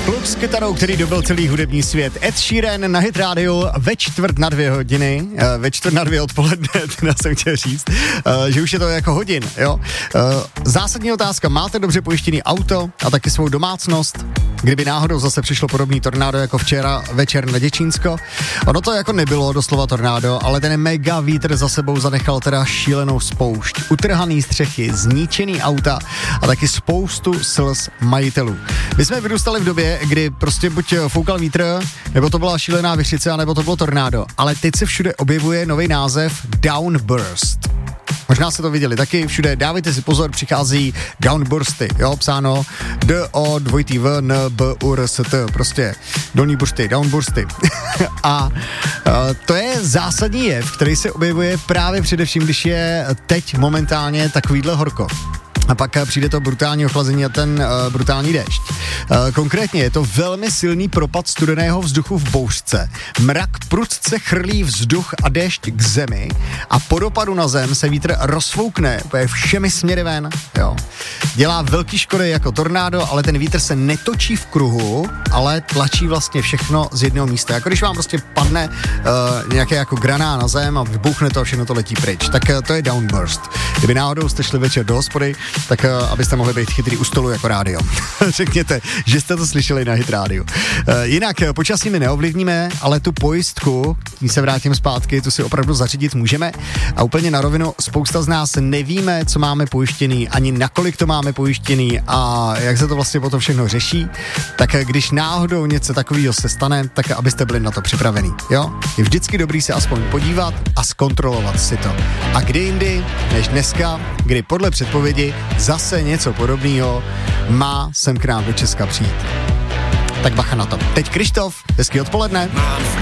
Kluk s kytarou, který dobil celý hudební svět. Ed Sheeran na Hit Radio ve 1:45 odpoledne, teda jsem chtěl říct, že už je to jako hodin, jo. Zásadní otázka, máte dobře pojištěný auto a taky svou domácnost? Kdyby náhodou zase přišlo podobný tornádo jako včera večer na Děčínsko. Ono to jako nebylo doslova tornádo, ale ten mega vítr za sebou zanechal teda šílenou spoušť. Utrhaný střechy, zničený auta a taky spoustu slz majitelů. My jsme vyrůstali v době, kdy prostě buď foukal vítr, nebo to byla šílená vichřice, nebo to bylo tornádo. Ale teď se všude objevuje nový název Downburst. Možná jste to viděli taky, všude dávejte si pozor, přichází downbursty, jo, psáno D-O-2-T-V-N-B-U-R-S-T, prostě dolní bursty, downbursty. A to je zásadní jev, který se objevuje právě především, když je teď momentálně takovýhle horko. A pak přijde to brutální ochlazení a ten brutální déšť. Konkrétně je to velmi silný propad studeného vzduchu v bouřce. Mrak prudce chrlí vzduch a déšť k zemi a po dopadu na zem se vítr rozfoukne všemi směry ven. Jo. Dělá velký škody jako tornádo, ale ten vítr se netočí v kruhu, ale tlačí vlastně všechno z jednoho místa. Jako když vám prostě padne nějaké jako graná na zem a vybuchne to a všechno to letí pryč. Tak to je downburst. Kdyby náhodou jste šli večer do hospody, tak abyste mohli být chytrý u stolu jako rádio. Řekněte, že jste to slyšeli na Hit rádiu. Jinak počasí my neovlivníme, ale tu pojistku, když se vrátím zpátky, tu si opravdu zařídit můžeme. A úplně na rovinu, spousta z nás nevíme, co máme pojištěný, ani nakolik to máme pojištěný a jak se to vlastně potom všechno řeší. Tak když náhodou něco takového se stane, tak abyste byli na to připravení. Jo? Je vždycky dobrý se aspoň podívat a zkontrolovat si to. A kdy jindy, než dneska, kdy podle předpovědi zase něco podobného má sem k nám do Česka přijít. Tak bacha na to. Teď Krištof, hezký odpoledne.